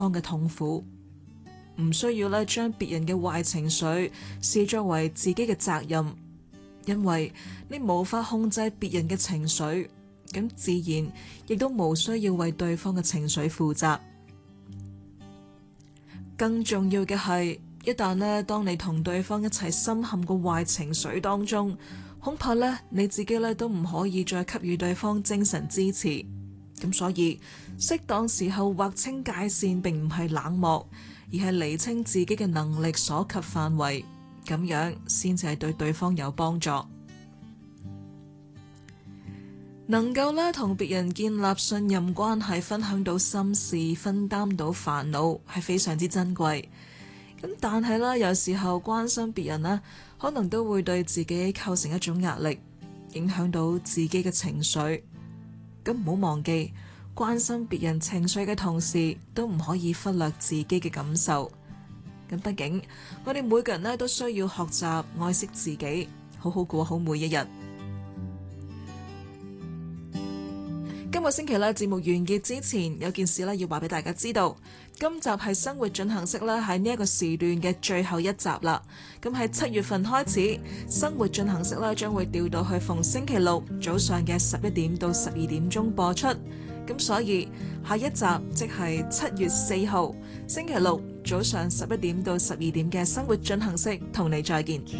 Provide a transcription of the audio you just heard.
方嘅痛苦，唔需要咧將別人嘅壞情緒視作為自己嘅責任，因為你無法控制別人嘅情緒，咁自然亦都無需要為對方嘅情緒負責。更重要嘅係，一旦呢，當你同對方一齊深陷個壞情緒當中，恐怕呢，你自己呢都唔可以再給予對方精神支持。咁所以，適當時候劃清界線並唔係冷漠，而係釐清自己嘅能力所及範圍，咁樣先至係對對方有幫助。能夠咧同別人建立信任關係，分享到心事，分擔到煩惱，係非常之珍貴。咁但係咧，有時候關心別人呢，可能都會對自己構成一種壓力，影響到自己嘅情緒。咁唔好忘記，關心別人情緒嘅同時，都唔可以忽略自己嘅感受。咁畢竟，我哋每個人呢都需要學習愛惜自己，好好過好每一日。今個星期咧節目完結之前，有件事咧要話俾大家知道。今集係生活進行式咧喺呢一個時段嘅最後一集啦。咁喺7月份開始，生活進行式咧將會調到去逢星期六早上嘅11點到12點鐘播出。咁所以下一集即係7月4號星期六早上11點到12點嘅生活進行式，同你再見。